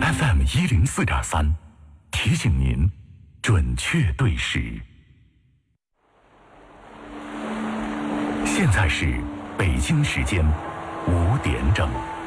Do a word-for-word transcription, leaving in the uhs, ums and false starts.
F M 一零四点三，提醒您准确对时。现在是北京时间五点整。